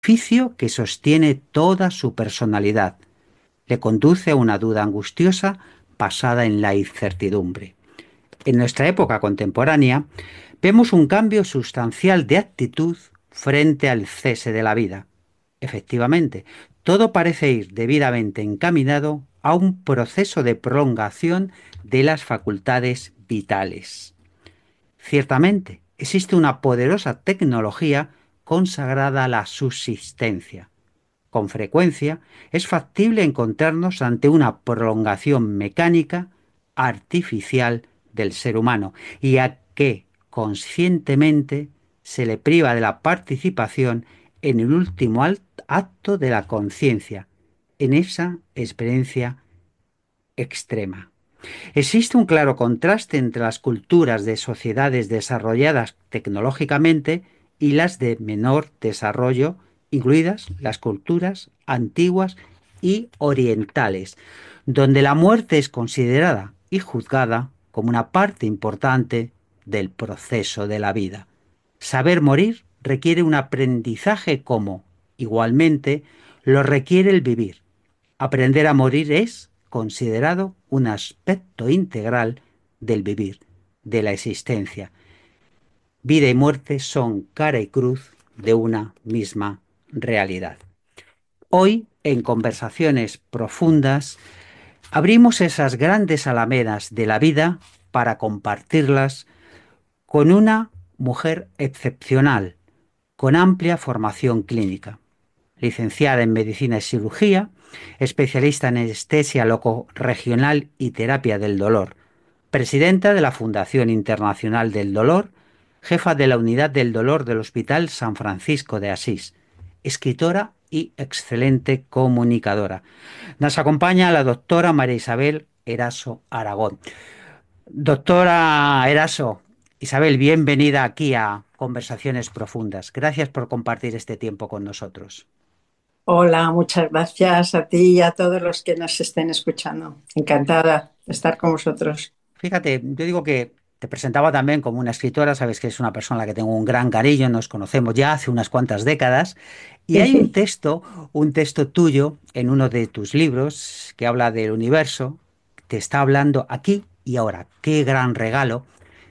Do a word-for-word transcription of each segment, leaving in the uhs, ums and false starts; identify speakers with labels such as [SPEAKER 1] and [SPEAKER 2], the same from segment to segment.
[SPEAKER 1] Oficio que sostiene toda su personalidad. Le conduce a una duda angustiosa basada en la incertidumbre. En nuestra época contemporánea, vemos un cambio sustancial de actitud frente al cese de la vida. Efectivamente, todo parece ir debidamente encaminado a un proceso de prolongación de las facultades vitales. Ciertamente, existe una poderosa tecnología consagrada a la subsistencia. Con frecuencia es factible encontrarnos ante una prolongación mecánica artificial del ser humano y a que conscientemente se le priva de la participación en el último acto de la conciencia, en esa experiencia extrema. Existe un claro contraste entre las culturas de sociedades desarrolladas tecnológicamente y las de menor desarrollo, incluidas las culturas antiguas y orientales, donde la muerte es considerada y juzgada como una parte importante del proceso de la vida. Saber morir requiere un aprendizaje como, igualmente, lo requiere el vivir. Aprender a morir es considerado un aspecto integral del vivir, de la existencia. Vida y muerte son cara y cruz de una misma realidad. Hoy, en conversaciones profundas, abrimos esas grandes alamedas de la vida para compartirlas con una mujer excepcional, con amplia formación clínica, licenciada en Medicina y Cirugía, especialista en anestesia locorregional y terapia del dolor, presidenta de la Fundación Internacional del Dolor, jefa de la Unidad del Dolor del Hospital San Francisco de Asís, escritora y excelente comunicadora. Nos acompaña la doctora María Isabel Eraso Aragón. Doctora Eraso, Isabel, bienvenida aquí a Conversaciones Profundas. Gracias por compartir este tiempo con nosotros.
[SPEAKER 2] Hola, muchas gracias a ti y a todos los que nos estén escuchando. Encantada de estar con vosotros.
[SPEAKER 1] Fíjate, yo digo que te presentaba también como una escritora, sabes que es una persona a la que tengo un gran cariño, nos conocemos ya hace unas cuantas décadas, y hay un texto, un texto tuyo en uno de tus libros que habla del universo, te está hablando aquí y ahora. Qué gran regalo.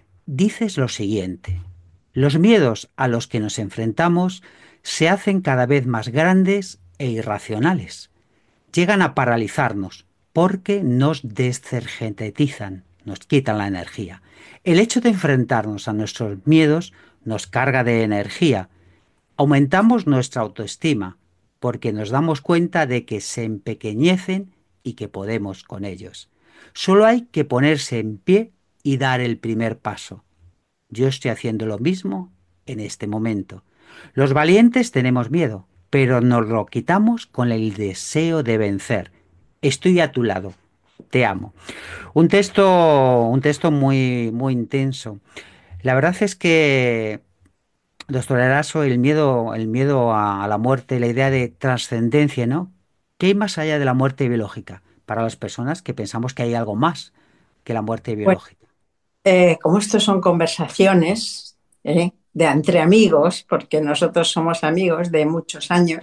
[SPEAKER 1] Dices lo siguiente: los miedos a los que nos enfrentamos se hacen cada vez más grandes e irracionales. Llegan a paralizarnos porque nos descergetizan, nos quitan la energía. El hecho de enfrentarnos a nuestros miedos nos carga de energía. Aumentamos nuestra autoestima porque nos damos cuenta de que se empequeñecen y que podemos con ellos. Solo hay que ponerse en pie y dar el primer paso. Yo estoy haciendo lo mismo en este momento. Los valientes tenemos miedo, pero nos lo quitamos con el deseo de vencer. Estoy a tu lado. Te amo. Un texto, un texto muy, muy intenso. La verdad es que, doctor Eraso, el miedo, el miedo a, a la muerte, la idea de trascendencia, ¿no? ¿Qué hay más allá de la muerte biológica? Para las personas que pensamos que hay algo más que la muerte
[SPEAKER 2] Bueno,
[SPEAKER 1] biológica.
[SPEAKER 2] eh, como estos son conversaciones eh, de entre amigos, porque nosotros somos amigos de muchos años,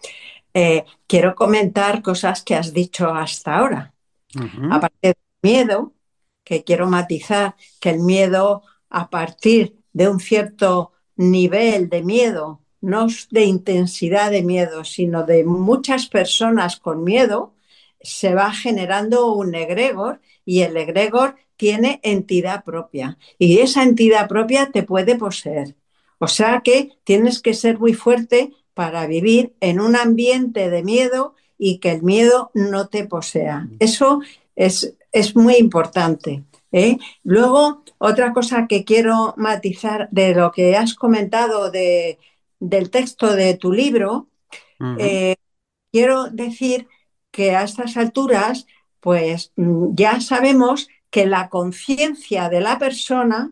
[SPEAKER 2] eh, quiero comentar cosas que has dicho hasta ahora.
[SPEAKER 1] Ujú.
[SPEAKER 2] Aparte del miedo, que quiero matizar que el miedo a partir de un cierto nivel de miedo, no de intensidad de miedo, sino de muchas personas con miedo, se va generando un egregor y el egregor tiene entidad propia y esa entidad propia te puede poseer. O sea que tienes que ser muy fuerte para vivir en un ambiente de miedo y que el miedo no te posea. Eso es, es muy importante. ¿eh? Luego, otra cosa que quiero matizar de lo que has comentado de, del texto de tu libro,
[SPEAKER 1] Ujú.
[SPEAKER 2] eh, quiero decir que a estas alturas, pues mm, ya sabemos que la conciencia de la persona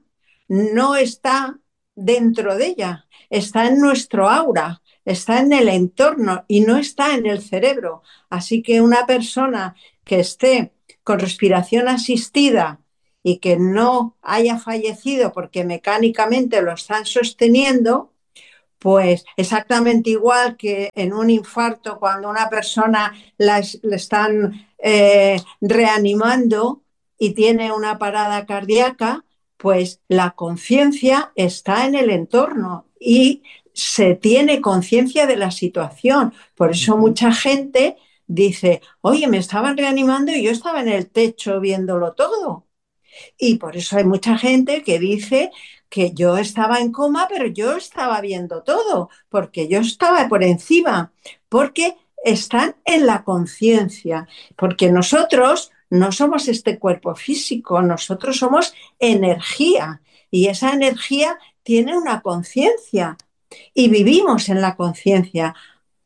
[SPEAKER 2] no está dentro de ella, está en nuestro aura, está en el entorno y no está en el cerebro. Así que una persona que esté con respiración asistida y que no haya fallecido porque mecánicamente lo están sosteniendo, Pues exactamente igual que en un infarto, cuando una persona la, es- le están eh, reanimando y tiene una parada cardíaca, pues la conciencia está en el entorno y se tiene conciencia de la situación. Por eso
[SPEAKER 1] Ujú.
[SPEAKER 2] mucha gente dice, oye, me estaban reanimando y yo estaba en el techo viéndolo todo. Y por eso hay mucha gente que dice que yo estaba en coma, pero yo estaba viendo todo, porque yo estaba por encima, porque están en la conciencia, porque nosotros no somos este cuerpo físico, nosotros somos energía y esa energía tiene una conciencia y vivimos en la conciencia.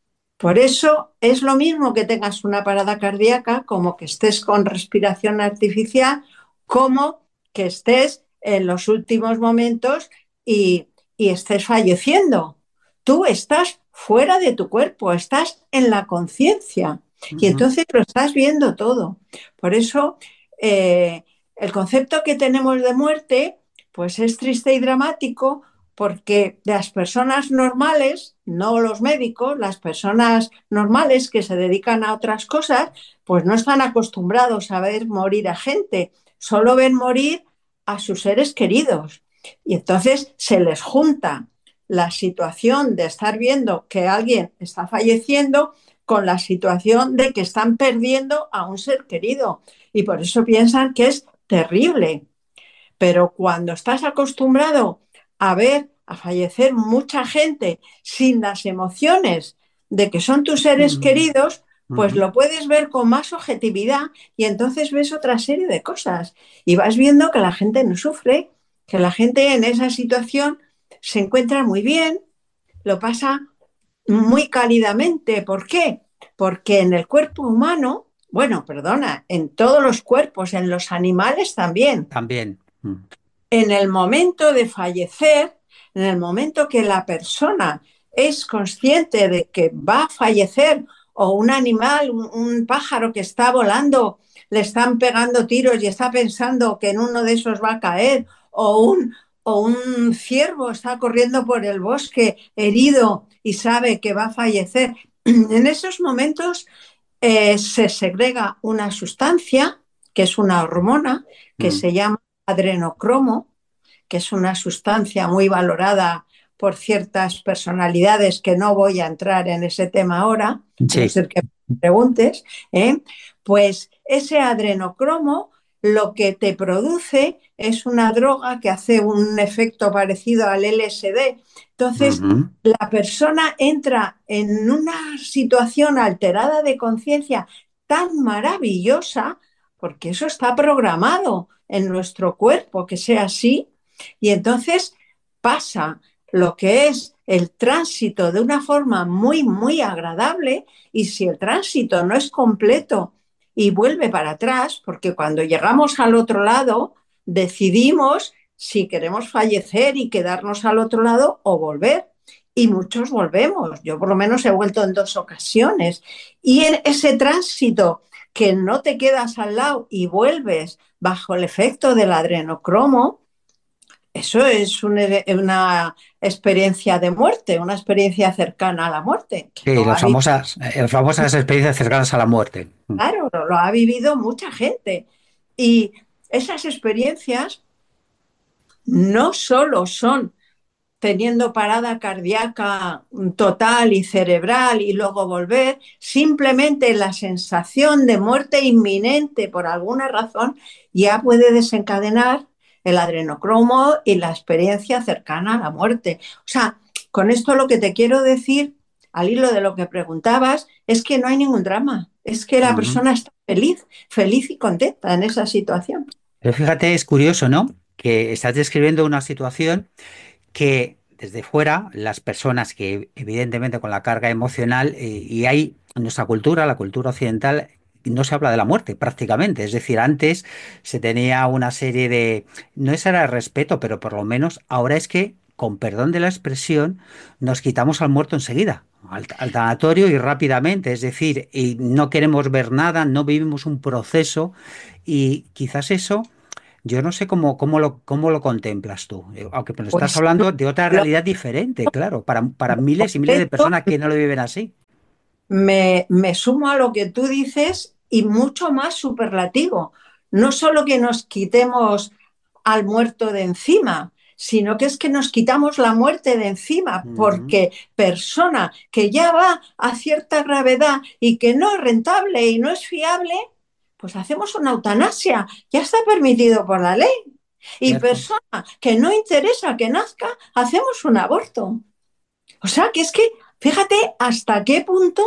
[SPEAKER 2] Por eso es lo mismo que tengas una parada cardíaca, como que estés con respiración artificial, como que estés en los últimos momentos y, y estés falleciendo. Tú estás fuera de tu cuerpo, estás en la conciencia y
[SPEAKER 1] Ujú.
[SPEAKER 2] entonces lo estás viendo todo. Por eso eh, el concepto que tenemos de muerte pues es triste y dramático porque las personas normales, no los médicos, las personas normales que se dedican a otras cosas, pues no están acostumbrados a ver morir a gente, solo ven morir a sus seres queridos. Y entonces se les junta la situación de estar viendo que alguien está falleciendo con la situación de que están perdiendo a un ser querido. Y por eso piensan que es terrible. Pero cuando estás acostumbrado a ver a fallecer mucha gente sin las emociones de que son tus seres
[SPEAKER 1] Mm.
[SPEAKER 2] queridos, pues
[SPEAKER 1] Ujú.
[SPEAKER 2] lo puedes ver con más objetividad y entonces ves otra serie de cosas y vas viendo que la gente no sufre, que la gente en esa situación se encuentra muy bien, lo pasa muy cálidamente. ¿Por qué? Porque en el cuerpo humano, bueno, perdona, en todos los cuerpos, en los animales también,
[SPEAKER 1] También. Mm.
[SPEAKER 2] en el momento de fallecer, en el momento que la persona es consciente de que va a fallecer o un animal, un, un pájaro que está volando, le están pegando tiros y está pensando que en uno de esos va a caer o un, o un ciervo está corriendo por el bosque herido y sabe que va a fallecer. En esos momentos eh, se segrega una sustancia que es una hormona que
[SPEAKER 1] Mm.
[SPEAKER 2] se llama adrenocromo, que es una sustancia muy valorada por ciertas personalidades que no voy a entrar en ese tema ahora, a no
[SPEAKER 1] Sí.
[SPEAKER 2] ser que me preguntes, ¿eh? Pues ese adrenocromo lo que te produce es una droga que hace un efecto parecido al L S D. Entonces,
[SPEAKER 1] Ujú.
[SPEAKER 2] la persona entra en una situación alterada de conciencia tan maravillosa, porque eso está programado en nuestro cuerpo, que sea así, y entonces pasa lo que es el tránsito de una forma muy, muy agradable, y si el tránsito no es completo y vuelve para atrás, porque cuando llegamos al otro lado decidimos si queremos fallecer y quedarnos al otro lado o volver. Y muchos volvemos. Yo por lo menos he vuelto en dos ocasiones. Y en ese tránsito que no te quedas al lado y vuelves bajo el efecto del adrenocromo, eso es una, una experiencia de muerte, una experiencia cercana a la muerte, que
[SPEAKER 1] Sí,
[SPEAKER 2] lo
[SPEAKER 1] las
[SPEAKER 2] ha vivido,
[SPEAKER 1] famosas, eh, las famosas experiencias cercanas a la muerte. Mm.
[SPEAKER 2] claro, lo ha vivido mucha gente. Y esas experiencias no solo son teniendo parada cardíaca total y cerebral y luego volver, simplemente la sensación de muerte inminente por alguna razón ya puede desencadenar el adrenocromo y la experiencia cercana a la muerte. O sea, con esto lo que te quiero decir, al hilo de lo que preguntabas, es que no hay ningún drama, es que la
[SPEAKER 1] Ujú.
[SPEAKER 2] persona está feliz, feliz y contenta en esa situación.
[SPEAKER 1] Pero fíjate, es curioso, ¿no? Que estás describiendo una situación que desde fuera, las personas que evidentemente con la carga emocional, eh, y hay en nuestra cultura, la cultura occidental, no se habla de la muerte prácticamente. Es decir, antes se tenía una serie de, no es era respeto, pero por lo menos ahora es que, con perdón de la expresión, nos quitamos al muerto enseguida. Al, al tanatorio y rápidamente, es decir, y no queremos ver nada, no vivimos un proceso y quizás eso Yo no sé cómo, cómo lo, cómo lo contemplas tú, eh, aunque me lo estás
[SPEAKER 2] Pues
[SPEAKER 1] hablando de otra
[SPEAKER 2] lo
[SPEAKER 1] realidad diferente, claro, para, para miles y miles de
[SPEAKER 2] concreto,
[SPEAKER 1] personas que no lo viven así.
[SPEAKER 2] me, me sumo a lo que tú dices y mucho más superlativo. No solo que nos quitemos al muerto de encima, sino que es que nos quitamos la muerte de encima,
[SPEAKER 1] Ujú.
[SPEAKER 2] porque persona que ya va a cierta gravedad y que no es rentable y no es fiable, pues hacemos una eutanasia, ya está permitido por la ley. Y
[SPEAKER 1] Cierto.
[SPEAKER 2] persona que no interesa que nazca, hacemos un aborto. O sea, que es que, fíjate hasta qué punto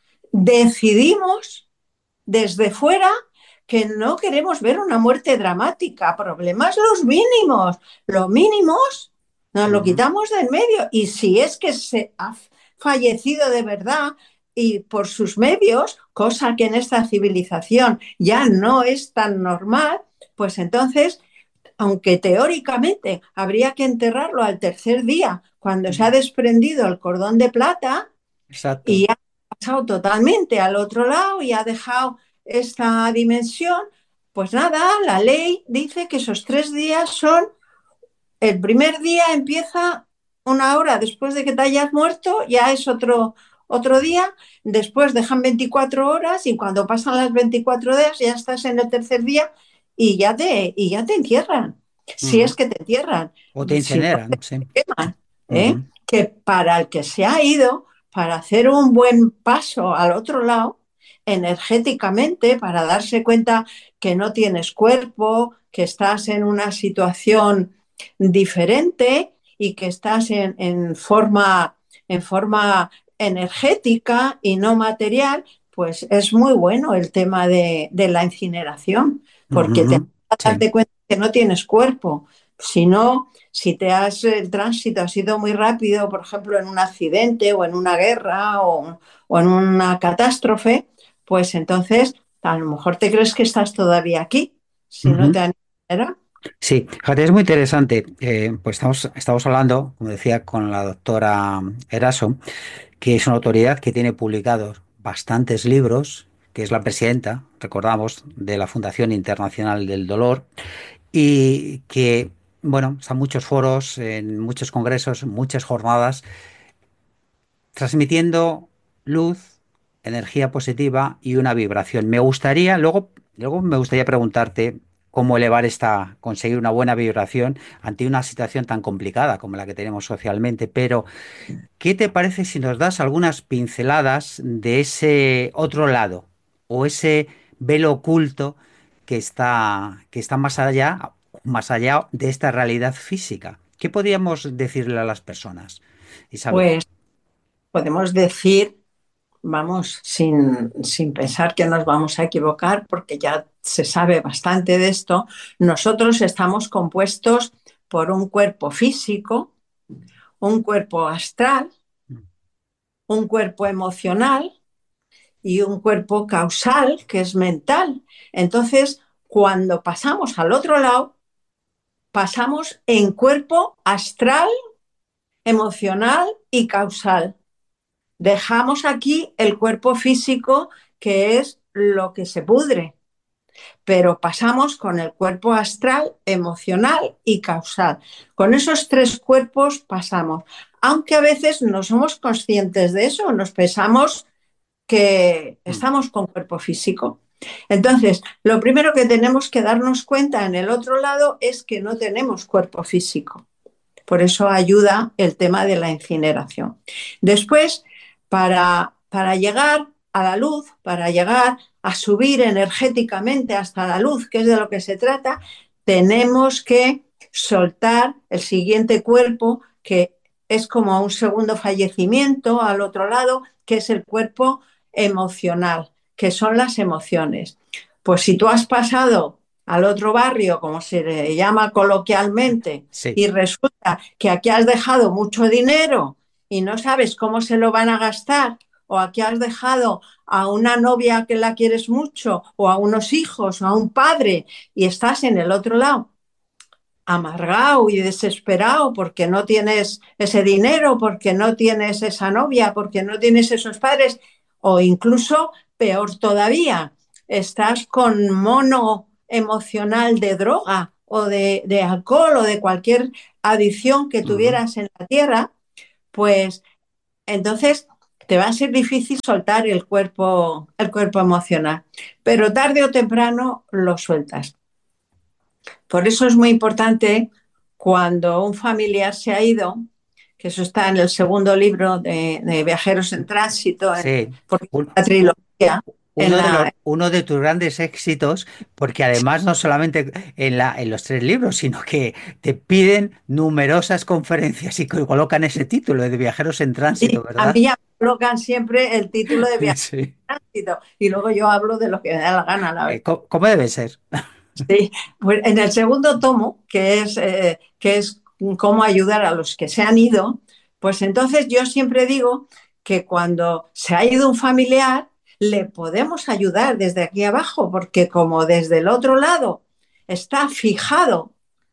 [SPEAKER 2] decidimos desde fuera que no queremos ver una muerte dramática, problemas los mínimos, los mínimos nos lo
[SPEAKER 1] Ujú.
[SPEAKER 2] quitamos de en medio y si es que se ha fallecido de verdad y por sus medios, cosa que en esta civilización ya no es tan normal, pues entonces, aunque teóricamente habría que enterrarlo al tercer día, cuando se ha desprendido el cordón de plata,
[SPEAKER 1] Exacto.
[SPEAKER 2] y ha pasado totalmente al otro lado y ha dejado esta dimensión, pues nada, la ley dice que esos tres días son, el primer día empieza una hora después de que te hayas muerto, ya es otro, otro día, después dejan veinticuatro horas y cuando pasan las veinticuatro horas ya estás en el tercer día y ya te, y ya te entierran, si
[SPEAKER 1] Ujú.
[SPEAKER 2] es que te entierran,
[SPEAKER 1] O te
[SPEAKER 2] si no
[SPEAKER 1] incineran, sí.
[SPEAKER 2] te queman, ¿eh?
[SPEAKER 1] Ujú.
[SPEAKER 2] Que para el que se ha ido, para hacer un buen paso al otro lado, energéticamente, para darse cuenta que no tienes cuerpo, que estás en una situación diferente y que estás en, en forma, en forma energética y no material, pues es muy bueno el tema de, de la incineración, porque te
[SPEAKER 1] Ujú.
[SPEAKER 2] das
[SPEAKER 1] Sí.
[SPEAKER 2] de cuenta que no tienes cuerpo. Si no, si te has, el tránsito ha sido muy rápido, por ejemplo, en un accidente o en una guerra o, o en una catástrofe, pues entonces a lo mejor te crees que estás todavía aquí, si no
[SPEAKER 1] Ujú.
[SPEAKER 2] te han incinerado.
[SPEAKER 1] Sí, fíjate, es muy interesante. Eh, pues estamos, estamos hablando, como decía, con la doctora Eraso, que es una autoridad que tiene publicados bastantes libros, que es la presidenta, recordamos, de la Fundación Internacional del Dolor, y que, bueno, está en muchos foros, en muchos congresos, muchas jornadas, transmitiendo luz, energía positiva y una vibración. Me gustaría, luego, luego me gustaría preguntarte cómo elevar esta, conseguir una buena vibración ante una situación tan complicada como la que tenemos socialmente, pero ¿qué te parece si nos das algunas pinceladas de ese otro lado o ese velo oculto que está, que está más allá, más allá de esta realidad física? ¿Qué podríamos decirle a las personas, Isabel?
[SPEAKER 2] Pues podemos decir, vamos, sin, sin pensar que nos vamos a equivocar, porque ya se sabe bastante de esto, nosotros estamos compuestos por un cuerpo físico, un cuerpo astral, un cuerpo emocional y un cuerpo causal, que es mental. Entonces, cuando pasamos al otro lado, pasamos en cuerpo astral, emocional y causal. Dejamos aquí el cuerpo físico, que es lo que se pudre, pero pasamos con el cuerpo astral, emocional y causal. Con esos tres cuerpos pasamos, aunque a veces no somos conscientes de eso, nos pensamos que
[SPEAKER 1] Mm.
[SPEAKER 2] estamos con cuerpo físico. Entonces, lo primero que tenemos que darnos cuenta en el otro lado es que no tenemos cuerpo físico. Por eso ayuda el tema de la incineración. Después, para, para llegar a la luz, para llegar a subir energéticamente hasta la luz, que es de lo que se trata, tenemos que soltar el siguiente cuerpo, que es como un segundo fallecimiento al otro lado, que es el cuerpo emocional, que son las emociones. Pues si tú has pasado al otro barrio, como se le llama coloquialmente,
[SPEAKER 1] Sí.
[SPEAKER 2] y resulta que aquí has dejado mucho dinero y no sabes cómo se lo van a gastar, o aquí has dejado a una novia que la quieres mucho, o a unos hijos, o a un padre, y estás en el otro lado, amargado y desesperado porque no tienes ese dinero, porque no tienes esa novia, porque no tienes esos padres, o incluso peor todavía, estás con mono emocional de droga o de, de alcohol o de cualquier adicción que
[SPEAKER 1] Ujú.
[SPEAKER 2] tuvieras en la tierra, pues entonces te va a ser difícil soltar el cuerpo, el cuerpo emocional, pero tarde o temprano lo sueltas. Por eso es muy importante cuando un familiar se ha ido, que eso está en el segundo libro de, de Viajeros en Tránsito, en,
[SPEAKER 1] Sí.
[SPEAKER 2] porque es
[SPEAKER 1] Un-
[SPEAKER 2] una trilogía, en
[SPEAKER 1] Uno de los,
[SPEAKER 2] la,
[SPEAKER 1] uno de tus grandes éxitos, porque además no solamente en la, en los tres libros, sino que te piden numerosas conferencias y que colocan ese título de Viajeros en Tránsito,
[SPEAKER 2] y a mí
[SPEAKER 1] ¿verdad?
[SPEAKER 2] ya me colocan siempre el título de Viajeros
[SPEAKER 1] Sí.
[SPEAKER 2] en Tránsito y luego yo hablo de lo que me da la gana, la
[SPEAKER 1] Eh,
[SPEAKER 2] verdad.
[SPEAKER 1] ¿cómo, cómo debe ser?
[SPEAKER 2] Sí, pues en el segundo tomo, que es, eh, que es cómo ayudar a los que se han ido, pues entonces yo siempre digo que cuando se ha ido un familiar, le podemos ayudar desde aquí abajo, porque como desde el otro lado está fijado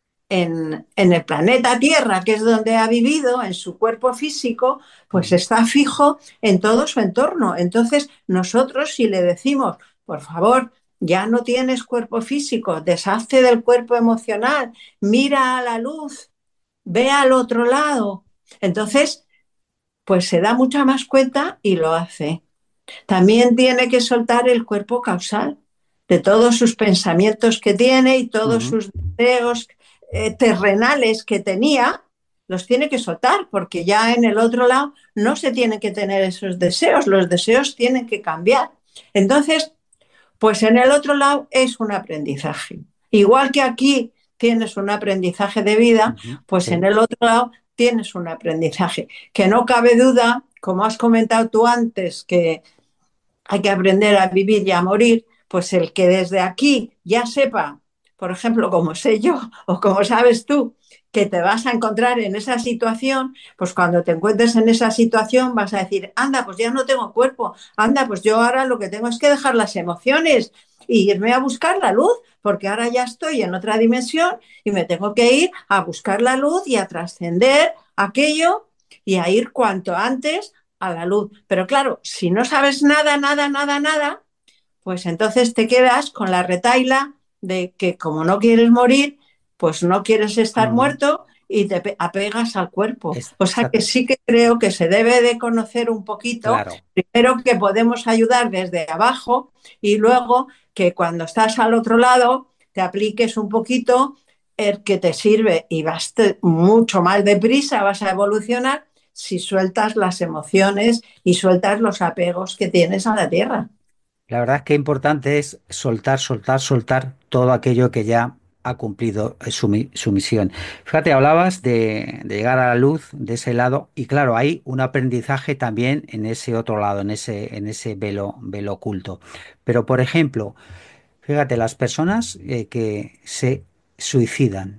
[SPEAKER 2] en, en el planeta Tierra, que es donde ha vivido, en su cuerpo físico, pues
[SPEAKER 1] Ujú.
[SPEAKER 2] está fijo en todo su entorno. Entonces, nosotros si le decimos, por favor, ya no tienes cuerpo físico, deshazte del cuerpo emocional, mira a la luz, ve al otro lado. Entonces, pues se da mucha más cuenta y lo hace. También tiene que soltar el cuerpo causal de todos sus pensamientos que tiene y todos
[SPEAKER 1] Ujú.
[SPEAKER 2] sus deseos eh, terrenales que tenía, los tiene que soltar, porque ya en el otro lado no se tienen que tener esos deseos, los deseos tienen que cambiar. Entonces, pues en el otro lado es un aprendizaje. Igual que aquí tienes un aprendizaje de vida,
[SPEAKER 1] Ujú.
[SPEAKER 2] pues en
[SPEAKER 1] Sí.
[SPEAKER 2] el otro lado tienes un aprendizaje. Que no cabe duda, como has comentado tú antes, que hay que aprender a vivir y a morir, pues el que desde aquí ya sepa, por ejemplo, como sé yo o como sabes tú, que te vas a encontrar en esa situación, pues cuando te encuentres en esa situación vas a decir, anda, pues ya no tengo cuerpo, anda, pues yo ahora lo que tengo es que dejar las emociones y irme a buscar la luz, porque ahora ya estoy en otra dimensión y me tengo que ir a buscar la luz y a trascender aquello y a ir cuanto antes a la luz. Pero claro, si no sabes nada, nada, nada, nada, pues entonces te quedas con la retaila de que como no quieres morir, pues no quieres estar
[SPEAKER 1] Ujú.
[SPEAKER 2] muerto y te apegas al cuerpo.
[SPEAKER 1] Es-
[SPEAKER 2] O sea que
[SPEAKER 1] exacto.
[SPEAKER 2] sí que creo que se debe de conocer un poquito,
[SPEAKER 1] Claro.
[SPEAKER 2] primero que podemos ayudar desde abajo y luego que cuando estás al otro lado te apliques un poquito el que te sirve y vas mucho más deprisa, vas a evolucionar si sueltas las emociones y sueltas los apegos que tienes a la tierra.
[SPEAKER 1] La verdad es que importante es soltar, soltar, soltar todo aquello que ya ha cumplido eh, su, mi- su misión. Fíjate, hablabas de, de llegar a la luz de ese lado y claro, hay un aprendizaje también en ese otro lado, en ese, en ese velo, velo oculto. Pero, por ejemplo, fíjate, las personas eh, que se suicidan,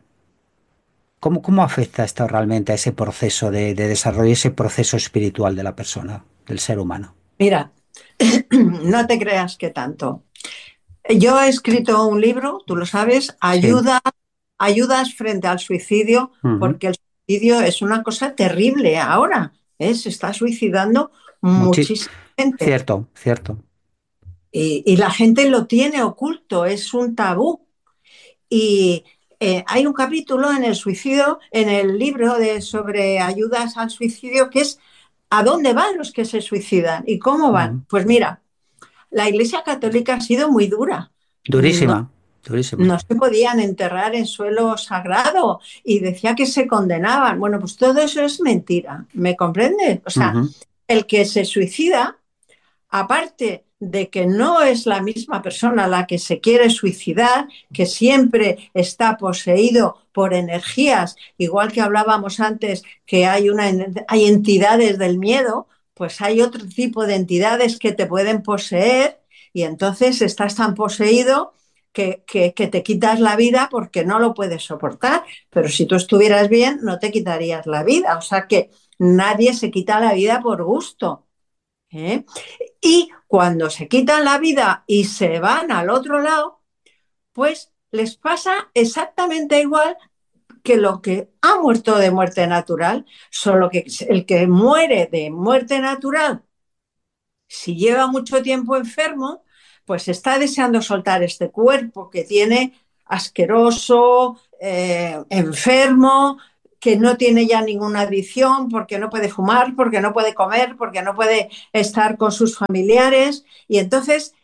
[SPEAKER 1] ¿cómo, cómo afecta esto realmente a ese proceso de, de desarrollo, ese proceso espiritual de la persona, del ser humano?
[SPEAKER 2] Mira, no te creas que tanto. Yo he escrito un libro, tú lo sabes,
[SPEAKER 1] Sí.
[SPEAKER 2] ayuda, ayudas frente al suicidio,
[SPEAKER 1] Ujú.
[SPEAKER 2] porque el suicidio es una cosa terrible ahora, ¿eh? Se está suicidando
[SPEAKER 1] Muchi-
[SPEAKER 2] muchísima gente
[SPEAKER 1] Cierto, cierto.
[SPEAKER 2] y, y la gente lo tiene oculto, es un tabú. Y eh, hay un capítulo en el suicidio, en el libro de, sobre ayudas al suicidio, que es ¿a dónde van los que se suicidan y cómo van?
[SPEAKER 1] Ujú.
[SPEAKER 2] Pues mira, la Iglesia Católica ha sido muy dura. No,
[SPEAKER 1] Durísima, durísima.
[SPEAKER 2] no se podían enterrar en suelo sagrado y decía que se condenaban. Bueno, pues todo eso es mentira, ¿me comprendes? O sea,
[SPEAKER 1] Ujú.
[SPEAKER 2] el que se suicida, aparte de que no es la misma persona la que se quiere suicidar, que siempre está poseído por energías, igual que hablábamos antes que hay, una, hay entidades del miedo, pues hay otro tipo de entidades que te pueden poseer y entonces estás tan poseído que, que, que, te quitas la vida porque no lo puedes soportar. Pero si tú estuvieras bien, no te quitarías la vida. O sea que nadie se quita la vida por gusto. ¿Eh? Y cuando se quitan la vida y se van al otro lado, pues les pasa exactamente igual que lo que ha muerto de muerte natural, solo que el que muere de muerte natural, si lleva mucho tiempo enfermo, pues está deseando soltar este cuerpo que tiene asqueroso, eh, enfermo, que no tiene ya ninguna adicción porque no puede fumar, porque no puede comer, porque no puede estar con sus familiares. Y entonces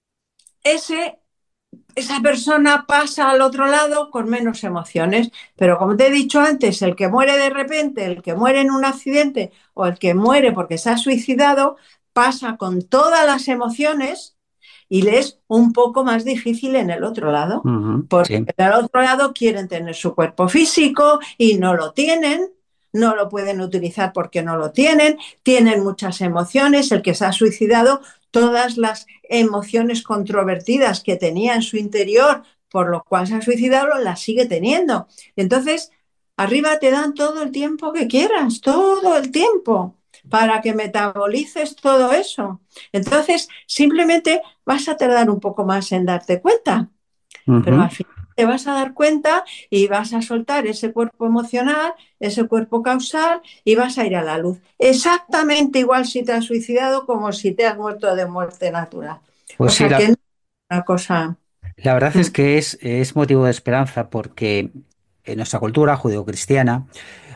[SPEAKER 2] ese esa persona pasa al otro lado con menos emociones. Pero como te he dicho antes, el que muere de repente, el que muere en un accidente o el que muere porque se ha suicidado, pasa con todas las emociones y le es un poco más difícil en el otro lado.
[SPEAKER 1] Ujú,
[SPEAKER 2] Porque
[SPEAKER 1] sí.
[SPEAKER 2] en el otro lado quieren tener su cuerpo físico y no lo tienen, no lo pueden utilizar porque no lo tienen, tienen muchas emociones, el que se ha suicidado, todas las emociones controvertidas que tenía en su interior, por lo cual se ha suicidado, las sigue teniendo. Entonces, arriba te dan todo el tiempo que quieras, todo el tiempo, para que metabolices todo eso. Entonces, simplemente vas a tardar un poco más en darte cuenta, pero
[SPEAKER 1] Ujú.
[SPEAKER 2] al final te vas a dar cuenta y vas a soltar ese cuerpo emocional, ese cuerpo causal y vas a ir a la luz. Exactamente igual si te has suicidado como si te has muerto de muerte natural. O
[SPEAKER 1] Pues sí,
[SPEAKER 2] sea que
[SPEAKER 1] la,
[SPEAKER 2] no es una cosa...
[SPEAKER 1] la verdad es
[SPEAKER 2] Mm.
[SPEAKER 1] que es, es motivo de esperanza porque en nuestra cultura judeocristiana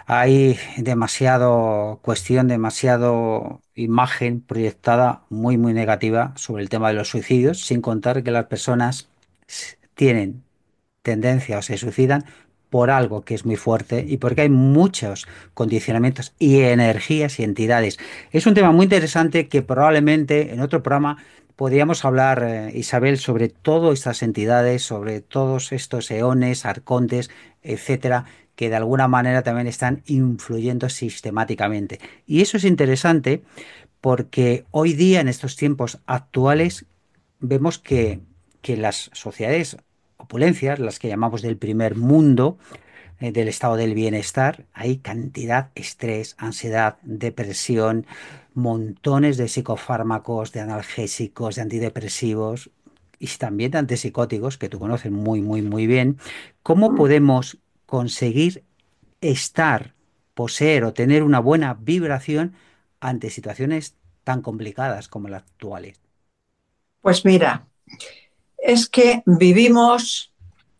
[SPEAKER 1] hay demasiado cuestión, demasiado imagen proyectada muy, muy negativa sobre el tema de los suicidios, sin contar que las personas s- tienen tendencia o se suicidan por algo que es muy fuerte y porque hay muchos condicionamientos y energías y entidades. Es un tema muy interesante que probablemente en otro programa podríamos hablar, eh, Isabel, sobre todas estas entidades, sobre todos estos eones, arcontes, etcétera, que de alguna manera también están influyendo sistemáticamente. Y eso es interesante porque hoy día, en estos tiempos actuales, vemos que, que las sociedades opulencias, las que llamamos del primer mundo, eh, del estado del bienestar, hay cantidad, estrés, ansiedad, depresión, montones de psicofármacos, de analgésicos, de antidepresivos y también de antipsicóticos, que tú conoces muy, muy, muy bien. ¿Cómo podemos conseguir estar, poseer o tener una buena vibración ante situaciones tan complicadas como las actuales?
[SPEAKER 2] Pues mira, es que vivimos,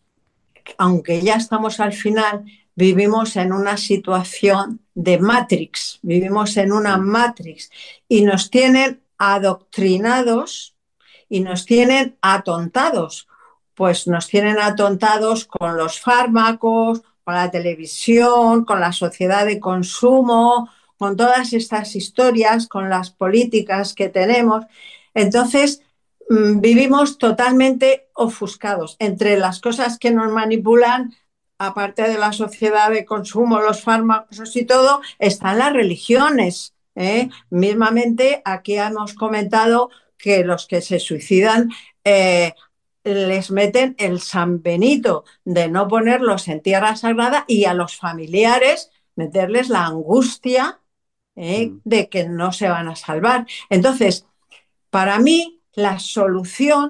[SPEAKER 2] aunque ya estamos al final, vivimos en una situación de Matrix, vivimos en una
[SPEAKER 1] Mm.
[SPEAKER 2] Matrix y nos tienen adoctrinados y nos tienen atontados. Pues nos tienen atontados con los fármacos, con la televisión, con la sociedad de consumo, con todas estas historias, con las políticas que tenemos. Entonces, mmm, vivimos totalmente ofuscados entre las cosas que nos manipulan. Aparte de la sociedad de consumo, los fármacos y todo, están las religiones. ¿eh? Mismamente, aquí hemos comentado que los que se suicidan eh, les meten el San Benito de no ponerlos en tierra sagrada y a los familiares meterles la angustia eh,
[SPEAKER 1] Mm.
[SPEAKER 2] de que no se van a salvar. Entonces, para mí, la solución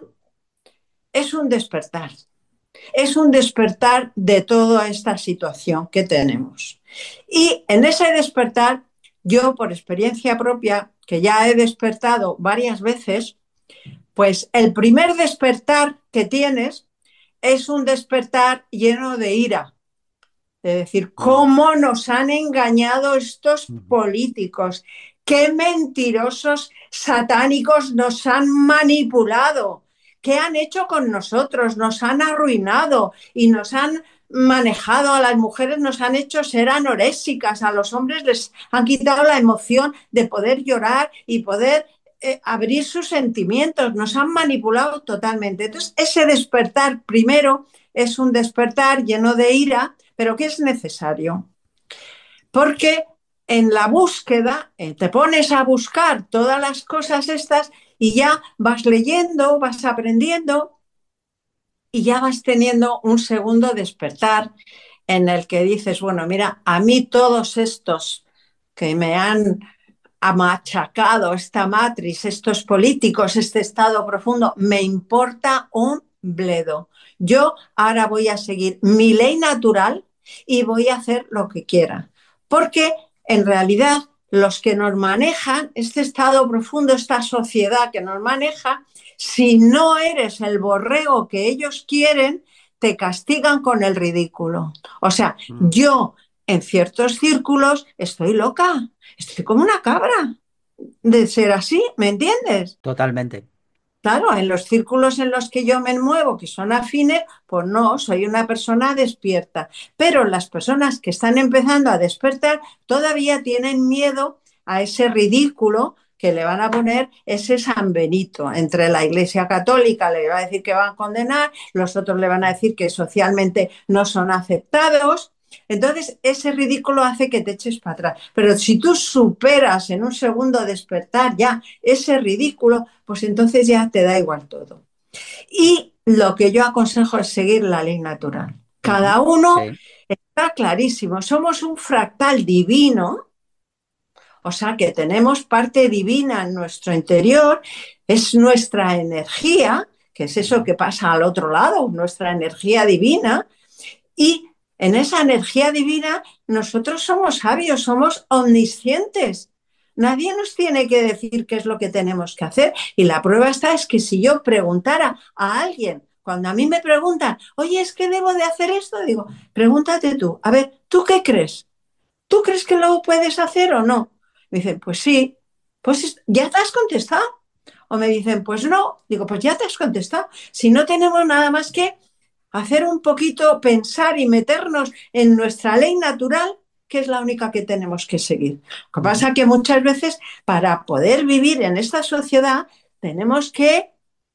[SPEAKER 2] es un despertar. Es un despertar de toda esta situación que tenemos. Y en ese despertar, yo por experiencia propia, que ya he despertado varias veces, pues el primer despertar que tienes es un despertar lleno de ira. Es decir,
[SPEAKER 1] Mm.
[SPEAKER 2] cómo nos han engañado estos
[SPEAKER 1] Mm.
[SPEAKER 2] políticos, qué mentirosos satánicos nos han manipulado, qué han hecho con nosotros, nos han arruinado y nos han manejado a las mujeres, nos han hecho ser anorésicas, a los hombres les han quitado la emoción de poder llorar y poder eh, abrir sus sentimientos, nos han manipulado totalmente. Entonces, ese despertar primero es un despertar lleno de ira, pero que es necesario. Porque en la búsqueda eh, te pones a buscar todas las cosas estas y ya vas leyendo, vas aprendiendo y ya vas teniendo un segundo despertar en el que dices, bueno, mira, a mí todos estos que me han machacado, esta matriz, estos políticos, este estado profundo, me importa un bledo. Yo ahora voy a seguir mi ley natural y voy a hacer lo que quiera. Porque en realidad los que nos manejan, este estado profundo, esta sociedad que nos maneja, si no eres el borrego que ellos quieren, te castigan con el ridículo. O sea,
[SPEAKER 1] Mm.
[SPEAKER 2] yo en ciertos círculos estoy loca, estoy como una cabra de ser así, ¿me entiendes?
[SPEAKER 1] Totalmente.
[SPEAKER 2] Claro, en los círculos en los que yo me muevo, que son afines, pues no, soy una persona despierta. Pero las personas que están empezando a despertar todavía tienen miedo a ese ridículo que le van a poner ese San Benito. Entre la Iglesia Católica le va a decir que van a condenar, los otros le van a decir que socialmente no son aceptados. Entonces, ese ridículo hace que te eches para atrás. Pero si tú superas en un segundo despertar ya ese ridículo, pues entonces ya te da igual todo. Y lo que yo aconsejo es seguir la ley natural.
[SPEAKER 1] Ujú.
[SPEAKER 2] Cada uno
[SPEAKER 1] Sí,
[SPEAKER 2] está clarísimo, somos un fractal divino, o sea que tenemos parte divina en nuestro interior, es nuestra energía, que es eso
[SPEAKER 1] ujú,
[SPEAKER 2] que pasa al otro lado, nuestra energía divina, y en esa energía divina nosotros somos sabios, somos omniscientes. Nadie nos tiene que decir qué es lo que tenemos que hacer. Y la prueba está es que si yo preguntara a alguien, cuando a mí me preguntan, oye, ¿es que debo de hacer esto? Digo, pregúntate tú, a ver, ¿tú qué crees? ¿Tú crees que lo puedes hacer o no? Me dicen, pues sí, pues ya te has contestado. O me dicen, pues no, digo, pues ya te has contestado. Si no tenemos nada más que hacer un poquito, pensar y meternos en nuestra ley natural, que es la única que tenemos que seguir. Lo que
[SPEAKER 1] ujú.
[SPEAKER 2] pasa es que muchas veces para poder vivir en esta sociedad tenemos que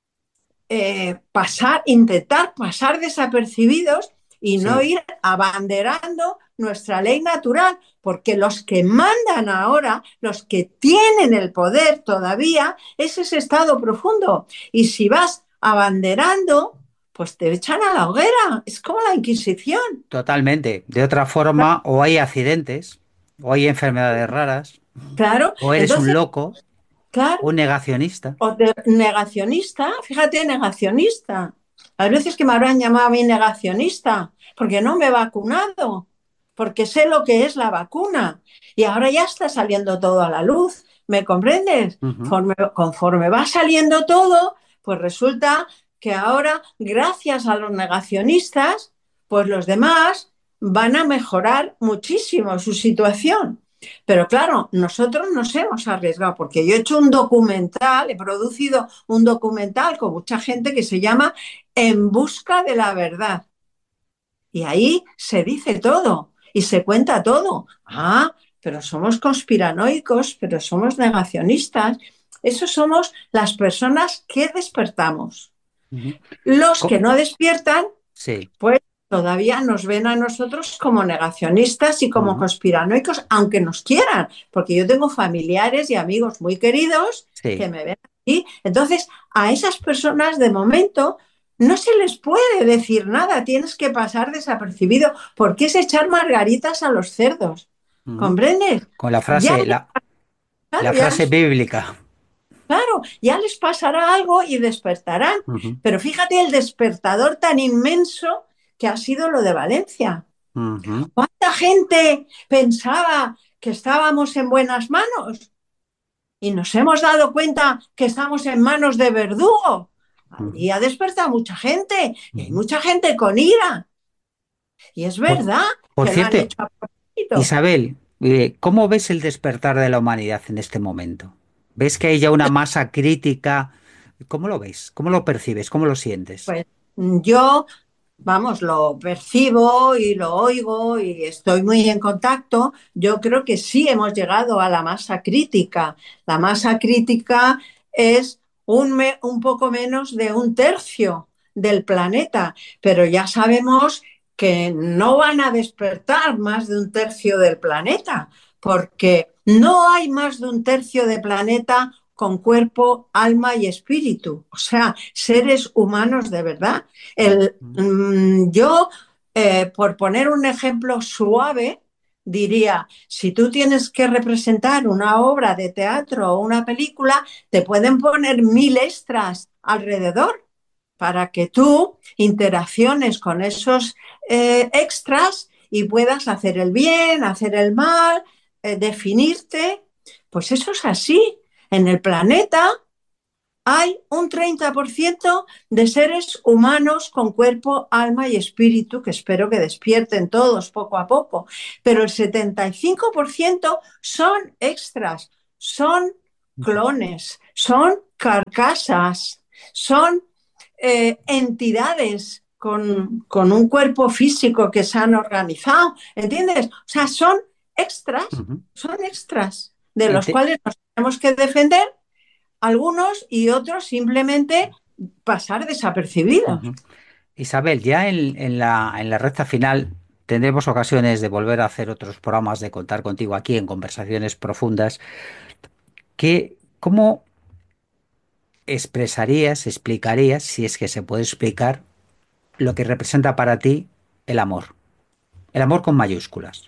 [SPEAKER 2] eh, pasar, intentar pasar desapercibidos y no
[SPEAKER 1] Sí,
[SPEAKER 2] ir abanderando nuestra ley natural, porque los que mandan ahora, los que tienen el poder todavía, es ese estado profundo. Y si vas abanderando, pues te echan a la hoguera. Es como la Inquisición.
[SPEAKER 1] totalmente. De otra forma, o hay accidentes, o hay enfermedades raras,
[SPEAKER 2] Claro,
[SPEAKER 1] o eres un
[SPEAKER 2] entonces,
[SPEAKER 1] loco,
[SPEAKER 2] claro,
[SPEAKER 1] o negacionista.
[SPEAKER 2] o de negacionista, fíjate, negacionista. Hay veces que me habrán llamado a mí negacionista porque no me he vacunado, porque sé lo que es la vacuna y ahora ya está saliendo todo a la luz. ¿Me comprendes?
[SPEAKER 1] Ujú.
[SPEAKER 2] Conforme, conforme va saliendo todo, pues resulta que ahora, gracias a los negacionistas, pues los demás van a mejorar muchísimo su situación. Pero claro, nosotros nos hemos arriesgado, porque yo he hecho un documental, he producido un documental con mucha gente que se llama En busca de la verdad. Y ahí se dice todo y se cuenta todo. Ah, pero somos conspiranoicos, pero somos negacionistas. Eso somos las personas que despertamos.
[SPEAKER 1] Ujú.
[SPEAKER 2] Los que
[SPEAKER 1] Co-
[SPEAKER 2] no despiertan,
[SPEAKER 1] Sí.
[SPEAKER 2] pues todavía nos ven a nosotros como negacionistas y como
[SPEAKER 1] Ujú.
[SPEAKER 2] conspiranoicos, aunque nos quieran, porque yo tengo familiares y amigos muy queridos que
[SPEAKER 1] Sí,
[SPEAKER 2] me ven aquí. Entonces, a esas personas de momento no se les puede decir nada, tienes que pasar desapercibido, porque es echar margaritas a los cerdos.
[SPEAKER 1] ujú.
[SPEAKER 2] ¿Comprendes?
[SPEAKER 1] Con la
[SPEAKER 2] Ya,
[SPEAKER 1] frase, la, la
[SPEAKER 2] claro, ya
[SPEAKER 1] frase
[SPEAKER 2] les
[SPEAKER 1] bíblica.
[SPEAKER 2] Claro, ya les pasará algo y despertarán.
[SPEAKER 1] Ujú,
[SPEAKER 2] Pero fíjate el despertador tan inmenso que ha sido lo de Valencia.
[SPEAKER 1] ujú,
[SPEAKER 2] ¿Cuánta gente pensaba que estábamos en buenas manos? Y nos hemos dado cuenta que estamos en manos de verdugo.
[SPEAKER 1] ujú,
[SPEAKER 2] Allí ha despertado mucha gente y hay
[SPEAKER 1] ujú.
[SPEAKER 2] mucha gente con ira. Y es
[SPEAKER 1] Por,
[SPEAKER 2] verdad
[SPEAKER 1] por
[SPEAKER 2] que lo han
[SPEAKER 1] cierto,
[SPEAKER 2] hecho a propósito.
[SPEAKER 1] Isabel, eh, ¿cómo ves el despertar de la humanidad en este momento? ¿Ves que hay ya una masa crítica? ¿Cómo lo ves? ¿Cómo lo percibes? ¿Cómo lo sientes?
[SPEAKER 2] Pues yo vamos, lo percibo y lo oigo y estoy muy en contacto, yo creo que sí hemos llegado a la masa crítica. La masa crítica es un, me- un poco menos de un tercio del planeta, pero ya sabemos que no van a despertar más de un tercio del planeta, porque no hay más de un tercio de planeta con cuerpo, alma y espíritu, o sea, seres humanos de verdad. El,
[SPEAKER 1] Ujú,
[SPEAKER 2] mm, yo, eh, por poner un ejemplo suave, diría, si tú tienes que representar una obra de teatro o una película, te pueden poner mil extras alrededor para que tú interacciones con esos eh, extras y puedas hacer el bien, hacer el mal, eh, definirte. Pues eso es así. En el planeta hay un treinta por ciento de seres humanos con cuerpo, alma y espíritu, que espero que despierten todos poco a poco, pero el setenta y cinco por ciento son extras, son clones, son carcasas, son eh, entidades con, con, un cuerpo físico que se han organizado, ¿entiendes? O sea, son extras,
[SPEAKER 1] Ujú.
[SPEAKER 2] son extras de
[SPEAKER 1] Y
[SPEAKER 2] los
[SPEAKER 1] te-
[SPEAKER 2] cuales nos tenemos que defender algunos y otros simplemente pasar desapercibidos.
[SPEAKER 1] Ujú. Isabel, ya en, en la, en la recta final tendremos ocasiones de volver a hacer otros programas, de contar contigo aquí en conversaciones profundas. ¿Qué, cómo expresarías, explicarías, si es que se puede explicar, lo que representa para ti el amor? El amor con mayúsculas.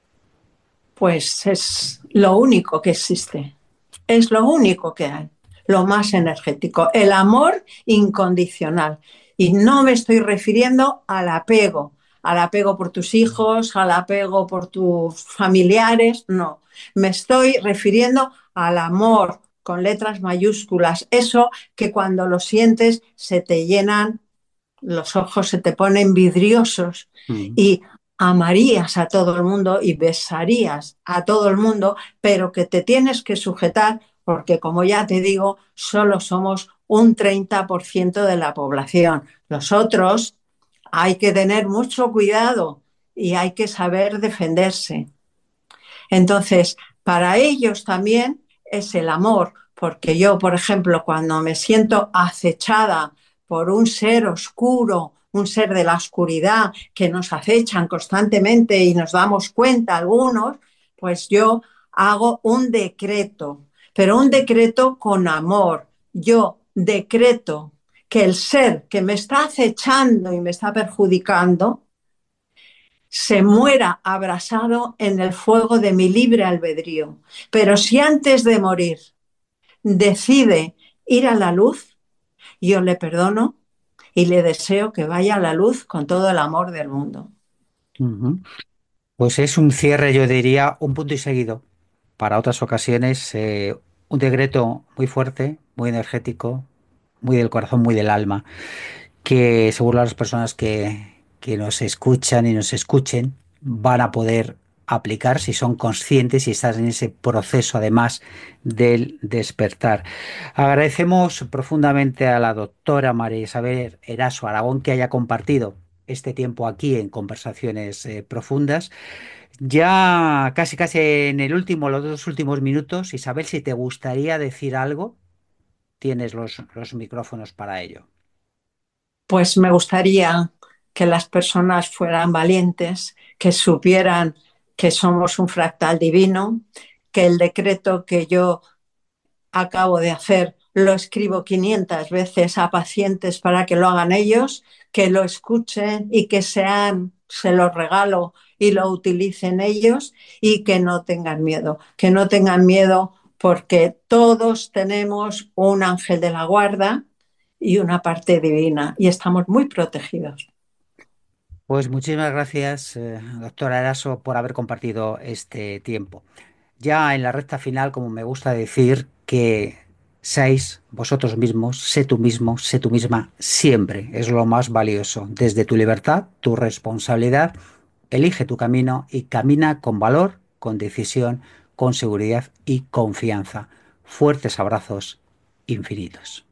[SPEAKER 2] Pues es lo único que existe, es lo único que hay, lo más energético, el amor incondicional. Y no me estoy refiriendo al apego, al apego por tus hijos, al apego por tus familiares, no. Me estoy refiriendo al amor con letras mayúsculas, eso que cuando lo sientes se te llenan los ojos, se te ponen vidriosos
[SPEAKER 1] Mm.
[SPEAKER 2] y amarías a todo el mundo y besarías a todo el mundo, pero que te tienes que sujetar porque, como ya te digo, solo somos un treinta por ciento de la población. Los otros hay que tener mucho cuidado y hay que saber defenderse. Entonces, para ellos también es el amor, porque yo, por ejemplo, cuando me siento acechada por un ser oscuro, un ser de la oscuridad que nos acechan constantemente y nos damos cuenta algunos, pues yo hago un decreto, pero un decreto con amor. Yo decreto que el ser que me está acechando y me está perjudicando se muera abrasado en el fuego de mi libre albedrío. Pero si antes de morir decide ir a la luz, yo le perdono y le deseo que vaya a la luz con todo el amor del mundo.
[SPEAKER 1] Ujú. Pues es un cierre, yo diría, un punto y seguido. Para otras ocasiones, eh, un decreto muy fuerte, muy energético, muy del corazón, muy del alma, que seguro las personas que, que nos escuchan y nos escuchen van a poder aplicar si son conscientes y estás en ese proceso además del despertar. Agradecemos profundamente a la doctora María Isabel Eraso Aragón que haya compartido este tiempo aquí en conversaciones eh, profundas. Ya casi casi en el último, los dos últimos minutos, Isabel, si te gustaría decir algo, tienes los, los micrófonos para ello.
[SPEAKER 2] Pues me gustaría que las personas fueran valientes, que supieran que somos un fractal divino, que el decreto que yo acabo de hacer, lo escribo quinientas veces a pacientes para que lo hagan ellos, que lo escuchen y que sean, se lo regalo y lo utilicen ellos y que no tengan miedo, que no tengan miedo porque todos tenemos un ángel de la guarda y una parte divina y estamos muy protegidos.
[SPEAKER 1] Pues muchísimas gracias, eh, doctora Eraso, por haber compartido este tiempo. Ya en la recta final, como me gusta decir, que seáis vosotros mismos, sé tú mismo, sé tú misma, siempre es lo más valioso. Desde tu libertad, tu responsabilidad, elige tu camino y camina con valor, con decisión, con seguridad y confianza. Fuertes abrazos infinitos.